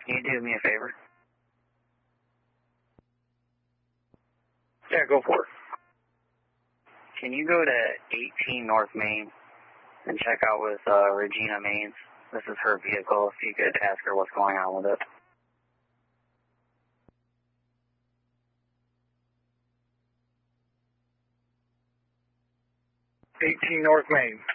Can you do me a favor? Yeah, go for it. Can you go to 18 North Main and check out with Regina Maines? This is her vehicle. If you could ask her what's going on with it. 18 North Main.